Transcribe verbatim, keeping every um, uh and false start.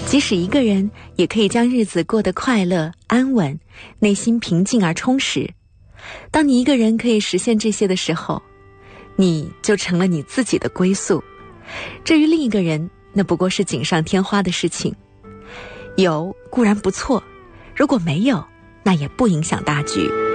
即使一个人也可以将日子过得快乐安稳，内心平静而充实。当你一个人可以实现这些的时候，你就成了你自己的归宿。至于另一个人，那不过是锦上添花的事情。有固然不错，如果没有，那也不影响大局。